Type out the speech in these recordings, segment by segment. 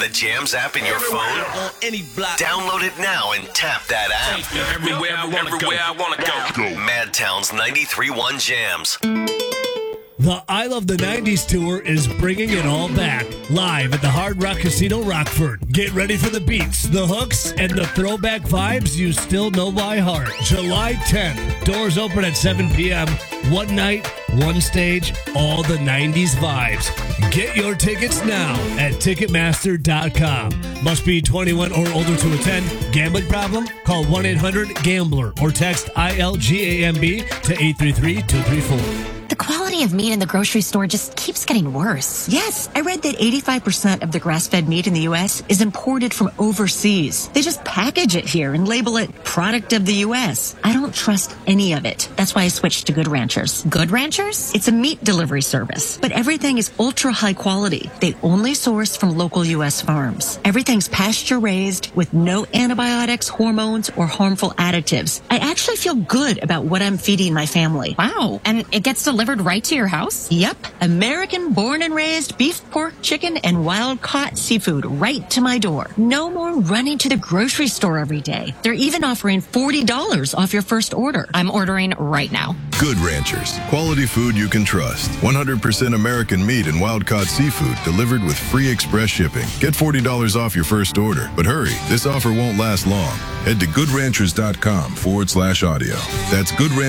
the Jams app in your phone? On any block. Download it now and tap that app. Everywhere I want to go. Madtown's 93.1 Jams. The I Love the 90s tour is bringing it all back. Live at the Hard Rock Casino Rockford. Get ready for the beats, the hooks, and the throwback vibes you still know by heart. July 10th. Doors open at 7 p.m. One night, one stage, all the 90s vibes. Get your tickets now at Ticketmaster.com. Must be 21 or older to attend. Gambling problem? Call 1-800-GAMBLER or text ILGAMB to 833-234. The quality of meat in the grocery store just keeps getting worse. Yes, I read that 85% of the grass-fed meat in the U.S. is imported from overseas. They just package it here and label it product of the U.S. I don't trust any of it. That's why I switched to Good Ranchers. Good Ranchers? It's a meat delivery service, but everything is ultra high quality. They only source from local U.S. farms. Everything's pasture-raised with no antibiotics, hormones, or harmful additives. I actually feel good about what I'm feeding my family. Wow. And it gets delivered right to your house? Yep. American born and raised beef, pork, chicken, and wild-caught seafood right to my door. No more running to the grocery store every day. They're even offering $40 off your first order. I'm ordering right now. Good Ranchers. Quality food you can trust. 100% American meat and wild-caught seafood delivered with free express shipping. Get $40 off your first order. But hurry, this offer won't last long. Head to goodranchers.com/audio. That's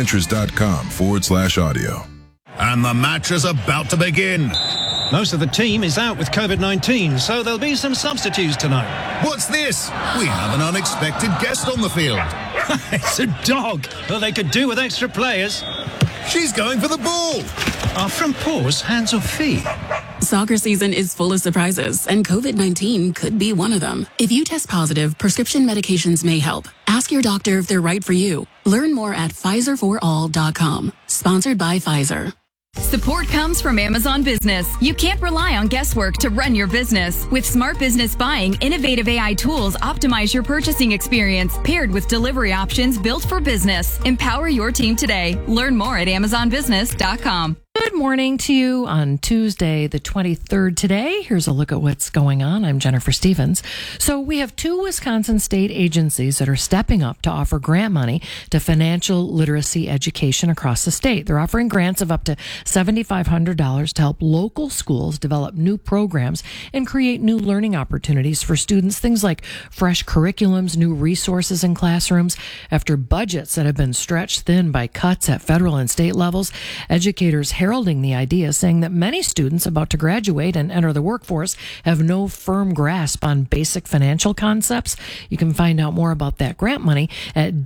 goodranchers.com/audio. And the match is about to begin. Most of the team is out with COVID-19, so there'll be some substitutes tonight. What's this? We have an unexpected guest on the field. It's a dog. Well, they could do with extra players. She's going for the ball. Are front paws hands or feet? Soccer season is full of surprises, and COVID-19 could be one of them. If you test positive, prescription medications may help. Ask your doctor if they're right for you. Learn more at PfizerForAll.com. Sponsored by Pfizer. Support comes from Amazon Business. You can't rely on guesswork to run your business. With Smart Business Buying, innovative AI tools optimize your purchasing experience, paired with delivery options built for business. Empower your team today. Learn more at AmazonBusiness.com. Good morning to you on Tuesday, the 23rd today. Here's a look at what's going on. I'm Jennifer Stevens. So we have two Wisconsin state agencies that are stepping up to offer grant money to financial literacy education across the state. They're offering grants of up to $7,500 to help local schools develop new programs and create new learning opportunities for students. Things like fresh curriculums, new resources in classrooms. After budgets that have been stretched thin by cuts at federal and state levels, educators heralding the idea, saying that many students about to graduate and enter the workforce have no firm grasp on basic financial concepts. You can find out more about that grant money at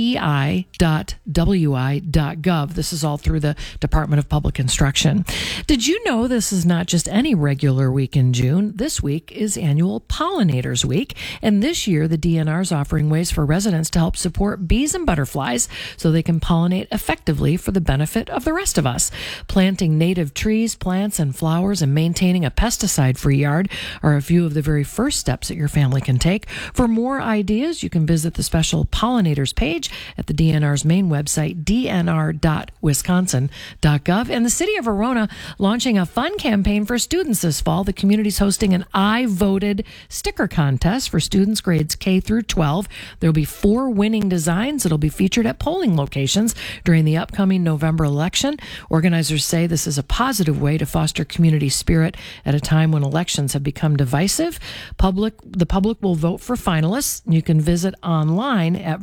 dpi.wi.gov. This is all through the Department of Public Instruction. Did you know this is not just any regular week in June? This week is annual Pollinators Week, and this year the DNR is offering ways for residents to help support bees and butterflies so they can pollinate effectively for the benefit of the rest of us. Planting native trees, plants, and flowers and maintaining a pesticide-free yard are a few of the very first steps that your family can take. For more ideas, you can visit the special pollinators page at the DNR's main website, dnr.wisconsin.gov. And the city of Verona launching a fun campaign for students this fall. The community's hosting an I Voted sticker contest for students grades K through 12. There'll be 4 winning designs that'll be featured at polling locations during the upcoming November election. Organizers say this is a positive way to foster community spirit at a time when elections have become divisive. The public will vote for finalists. You can visit online at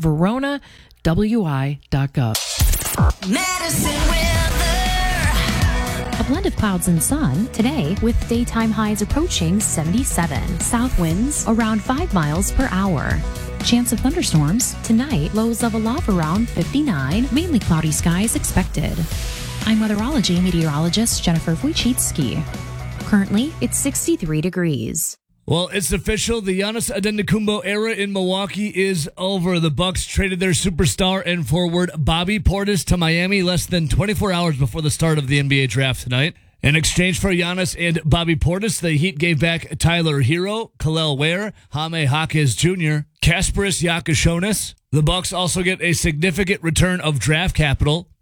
veronawi.gov. Medicine weather. A blend of clouds and sun today with daytime highs approaching 77. South winds around 5 miles per hour. Chance of thunderstorms tonight. Lows level off around 59. Mainly cloudy skies expected. I'm weatherology meteorologist Jennifer Wojcicki. Currently, it's 63 degrees. Well, it's official. The Giannis Antetokounmpo era in Milwaukee is over. The Bucks traded their superstar and forward Bobby Portis to Miami less than 24 hours before the start of the NBA draft tonight. In exchange for Giannis and Bobby Portis, the Heat gave back Tyler Hero, Kel'el Ware, Jaime Jaquez Jr., Kasparis Yakashonis. The Bucks also get a significant return of draft capital.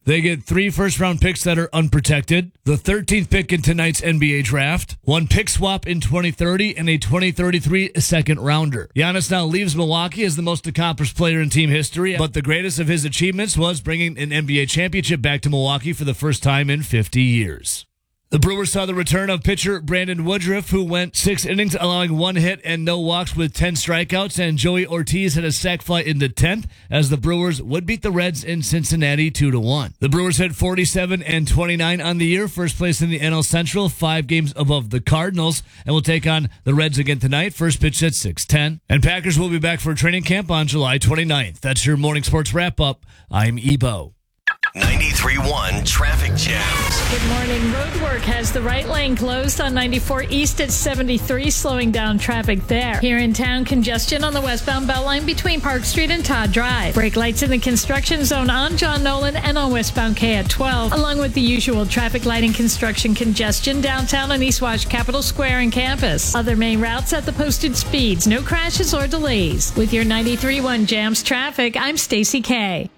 They get 3 first-round picks that are unprotected, the 13th pick in tonight's NBA draft, 1 pick swap in 2030, and a 2033 second-rounder. Giannis now leaves Milwaukee as the most accomplished player in team history, but the greatest of his achievements was bringing an NBA championship back to Milwaukee for the first time in 50 years. The Brewers saw the return of pitcher Brandon Woodruff, who went 6 innings, allowing 1 hit and no walks with 10 strikeouts, and Joey Ortiz had a sac fly in the 10th as the Brewers would beat the Reds in Cincinnati 2-1. The Brewers hit 47 and 29 on the year, first place in the NL Central, 5 games above the Cardinals, and will take on the Reds again tonight, first pitch at 6:10. And Packers will be back for training camp on July 29th. That's your morning sports wrap-up. I'm Ebo. 93.1 Traffic Jams. Good morning. Roadwork has the right lane closed on 94 East at 73, slowing down traffic there. Here in town, congestion on the westbound Beltline between Park Street and Todd Drive. Brake lights in the construction zone on John Nolan and on westbound K at 12, along with the usual traffic lighting construction congestion downtown on East Wash Capitol Square and campus. Other main routes at the posted speeds. No crashes or delays. With your 93.1 Jams traffic, I'm Stacy K.